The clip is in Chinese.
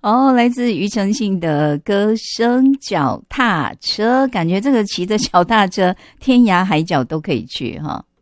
哦，来自庾澄庆的歌声脚踏车，感觉这个骑着脚踏车天涯海角都可以去哈。